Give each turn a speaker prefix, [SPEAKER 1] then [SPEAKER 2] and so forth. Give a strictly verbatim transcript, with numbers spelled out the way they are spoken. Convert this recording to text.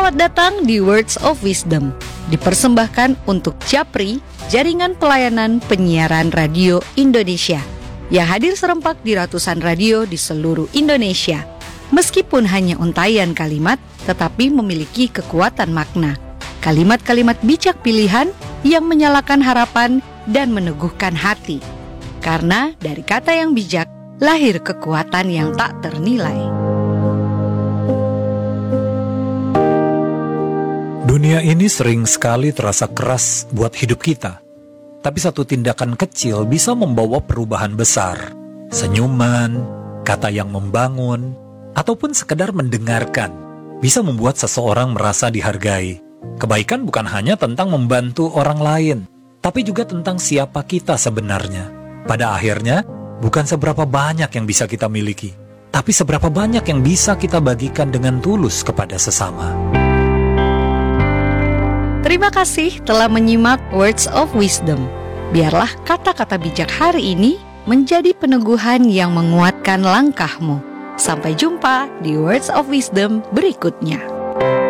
[SPEAKER 1] Selamat datang di Words of Wisdom, dipersembahkan untuk Japri, Jaringan Pelayanan Penyiaran Radio Indonesia, yang hadir serempak di ratusan radio di seluruh Indonesia. Meskipun hanya untayan kalimat, tetapi memiliki kekuatan makna. Kalimat-kalimat bijak pilihan yang menyalakan harapan dan meneguhkan hati. Karena dari kata yang bijak, lahir kekuatan yang tak ternilai.
[SPEAKER 2] Dunia ini sering sekali terasa keras buat hidup kita. Tapi satu tindakan kecil bisa membawa perubahan besar. Senyuman, kata yang membangun, ataupun sekedar mendengarkan bisa membuat seseorang merasa dihargai. Kebaikan bukan hanya tentang membantu orang lain, tapi juga tentang siapa kita sebenarnya. Pada akhirnya, bukan seberapa banyak yang bisa kita miliki, tapi seberapa banyak yang bisa kita bagikan dengan tulus kepada sesama.
[SPEAKER 1] Terima kasih telah menyimak Words of Wisdom. Biarlah kata-kata bijak hari ini menjadi peneguhan yang menguatkan langkahmu. Sampai jumpa di Words of Wisdom berikutnya.